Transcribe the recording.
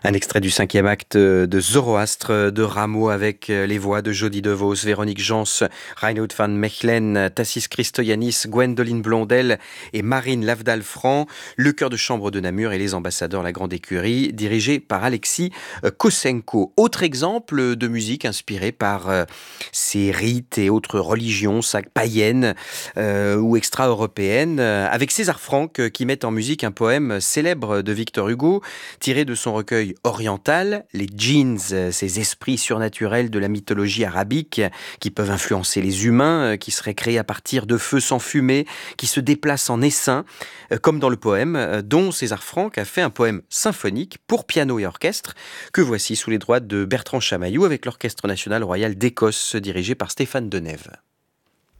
Un extrait du cinquième acte de Zoroastre de Rameau avec les voix de Jody DeVos, Véronique Jans, Reinhold van Mechelen, Tassis Christoyanis, Gwendoline Blondel et Marine Lavdal-Franc, le chœur de chambre de Namur et les ambassadeurs La Grande Écurie, dirigé par Alexis Kosenko. Autre exemple de musique inspirée par ces rites et autres religions païennes ou extra-européennes, avec César Franck qui met en musique un poème célèbre de Victor Hugo, tiré de son recueil oriental, les djinns, ces esprits surnaturels de la mythologie arabique qui peuvent influencer les humains, qui seraient créés à partir de feux sans fumée, qui se déplacent en essaim, comme dans le poème dont César Franck a fait un poème symphonique pour piano et orchestre, que voici sous les droits de Bertrand Chamaillou avec l'Orchestre national royal d'Écosse dirigé par Stéphane Denève.